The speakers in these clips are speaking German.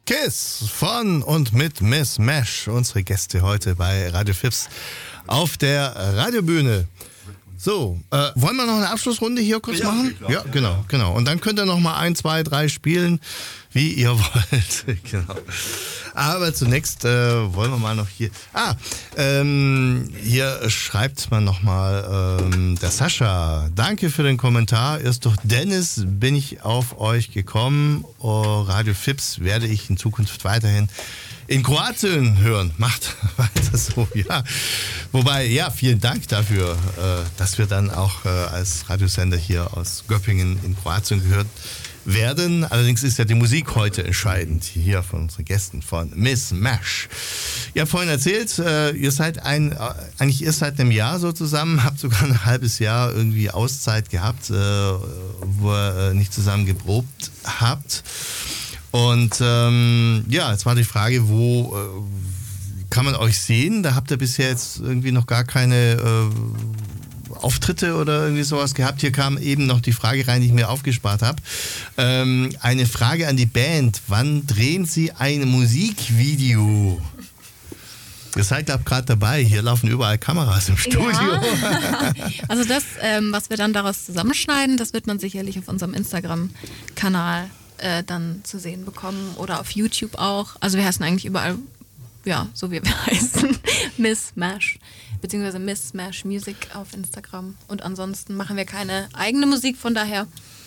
Kiss von und mit Miss Mash, unsere Gäste heute bei Radio Fips auf der Radiobühne. So, wollen wir noch eine Abschlussrunde hier kurz machen? Ja, genau. Und dann könnt ihr noch mal 1, 2, 3 spielen, wie ihr wollt. Genau. Aber zunächst wollen wir mal noch hier... hier schreibt man noch mal der Sascha. Danke für den Kommentar. Erst durch Dennis bin ich auf euch gekommen. Radio Fips werde ich in Zukunft weiterhin in Kroatien hören. Macht weiter so, ja. Wobei, ja, vielen Dank dafür, dass wir dann auch als Radiosender hier aus Göppingen in Kroatien gehört werden. Allerdings ist ja die Musik heute entscheidend, hier von unseren Gästen von Miss Mash. Ihr habt vorhin erzählt, ihr seid eigentlich erst seit einem Jahr so zusammen, habt sogar ein halbes Jahr irgendwie Auszeit gehabt, wo ihr nicht zusammen geprobt habt. Und jetzt war die Frage, wo kann man euch sehen? Da habt ihr bisher jetzt irgendwie noch gar keine Auftritte oder irgendwie sowas gehabt. Hier kam eben noch die Frage rein, die ich mir aufgespart habe. Eine Frage an die Band. Wann drehen Sie ein Musikvideo? Ihr seid, glaube ich, gerade dabei. Hier laufen überall Kameras im Studio. Ja. Also das, was wir dann daraus zusammenschneiden, das wird man sicherlich auf unserem Instagram-Kanal dann zu sehen bekommen oder auf YouTube auch. Also wir heißen eigentlich überall, ja, so wie wir heißen, Miss Mash, beziehungsweise Miss Mash Music auf Instagram. Und ansonsten machen wir keine eigene Musik, von daher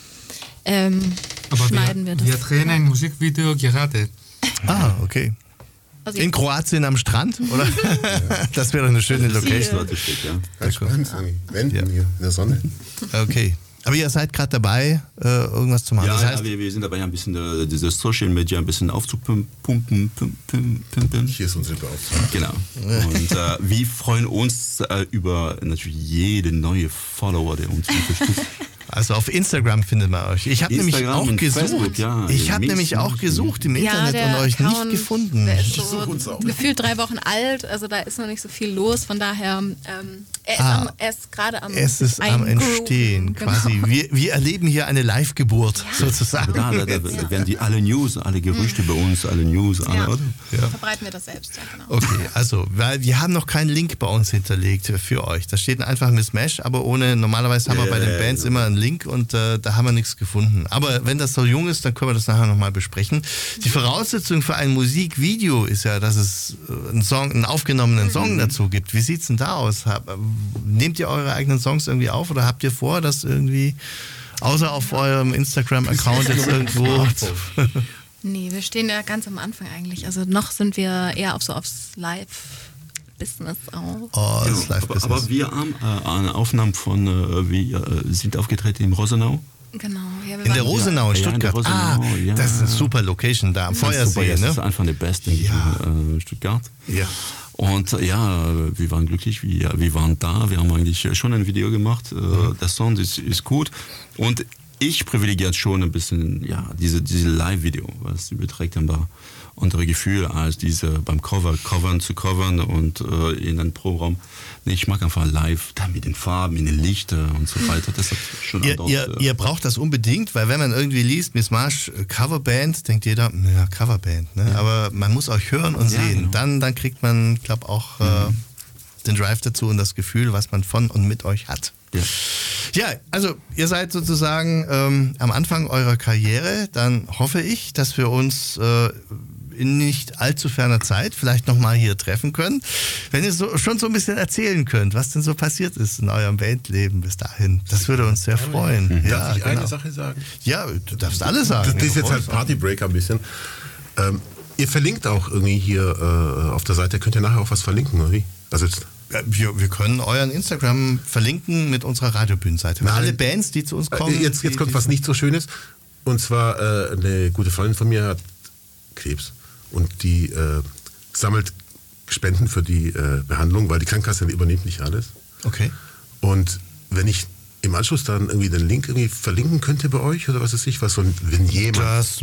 schneiden wir das. Wir drehen ein Musikvideo gerade. Ah, okay. Also in Kroatien am Strand, oder? Das wäre doch eine schöne Location. Ganz spannend, Wenden hier in der Sonne. Okay. Aber ihr seid gerade dabei, irgendwas zu machen. Ja, das heißt, wir sind dabei, ein bisschen diese Social Media ein bisschen aufzupumpen. Hier ist unsere Beauftragte. Genau. Und wir freuen uns über natürlich jede neue Follower, der uns unterstützt. Also auf Instagram findet man euch. Ich habe nämlich auch gesucht. Facebook, ja. Ich habe nämlich auch gesucht im Internet und euch Account, nicht gefunden. Der ist so gefühlt 3 Wochen alt, also da ist noch nicht so viel los. Von daher, er ist gerade am Entstehen. Genau. Quasi. Wir erleben hier eine Live-Geburt sozusagen. Da werden die alle News, alle Gerüchte bei uns, alle News, alle, oder? Ja. Verbreiten wir das selbst, ja, genau. Okay, also, weil wir haben noch keinen Link bei uns hinterlegt für euch. Da steht einfach Miss Mash, aber ohne, normalerweise haben wir bei den Bands immer einen Link und da haben wir nichts gefunden. Aber wenn das so jung ist, dann können wir das nachher nochmal besprechen. Die Voraussetzung für ein Musikvideo ist ja, dass es einen aufgenommenen Song dazu gibt. Wie sieht's denn da aus? Nehmt ihr eure eigenen Songs irgendwie auf oder habt ihr vor, das irgendwie, außer auf eurem Instagram-Account jetzt irgendwo... Nee, wir stehen ja ganz am Anfang eigentlich. Also noch sind wir eher aufs Live-Business auch. Oh, das Live-Business. Aber wir haben eine Aufnahme von, wir sind aufgetreten in Rosenau. Genau. Ja, in der Rosenau in Stuttgart. Das ist eine super Location da am Feuersee. Das ist einfach der beste in Stuttgart. Ja. Und wir waren glücklich, wir waren da, wir haben eigentlich schon ein Video gemacht, der Sound ist gut und ich privilegiert schon ein bisschen, diese Live-Video, was überträgt dann da andere Gefühle als diese beim Covern und in einem Programm. Nee, ich mag einfach live, da mit den Farben, mit den Lichtern und so weiter. Das hat schon ihr braucht das unbedingt, weil wenn man irgendwie liest, Miss Mash, Coverband, denkt jeder, ja, Coverband, ne? Ja. Aber man muss euch hören und sehen. Genau. Dann kriegt man, glaube auch den Drive dazu und das Gefühl, was man von und mit euch hat. Ja, also ihr seid sozusagen am Anfang eurer Karriere. Dann hoffe ich, dass wir uns in nicht allzu ferner Zeit vielleicht nochmal hier treffen können. Wenn ihr schon so ein bisschen erzählen könnt, was denn so passiert ist in eurem Bandleben bis dahin. Das würde uns sehr freuen. Darf ich eine Sache sagen? Ja, du darfst alles sagen. Das ist jetzt halt Partybreaker ein bisschen. Ihr verlinkt auch irgendwie hier auf der Seite, könnt ihr nachher auch was verlinken, oder wie? Also jetzt wir können euren Instagram verlinken mit unserer Radiobühnenseite. Alle Bands, die zu uns kommen. Jetzt kommt was nicht so Schönes. Und zwar eine gute Freundin von mir hat Krebs. Und die sammelt Spenden für die Behandlung, weil die Krankenkasse übernimmt nicht alles. Okay. Und wenn ich im Anschluss dann irgendwie den Link irgendwie verlinken könnte bei euch oder was weiß ich, was so, wenn jemand...